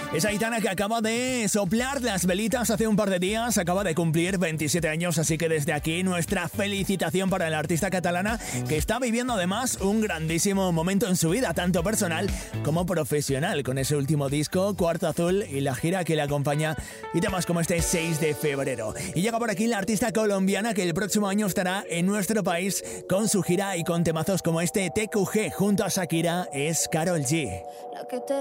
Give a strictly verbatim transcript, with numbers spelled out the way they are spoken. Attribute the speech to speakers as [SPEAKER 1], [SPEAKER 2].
[SPEAKER 1] Es Aitana, que acaba de soplar las velitas hace un par de días, acaba de cumplir veintisiete años, así que desde aquí nuestra felicitación para la artista catalana, que está viviendo además un grandísimo momento en su vida, tanto personal como profesional, con ese último disco, Cuarto Azul, y la gira que le acompaña, y temas como este seis de febrero. Y llega por aquí la artista colombiana que el próximo año estará en nuestro país con su gira y con temazos como este T Q G junto a Shakira, es Karol G.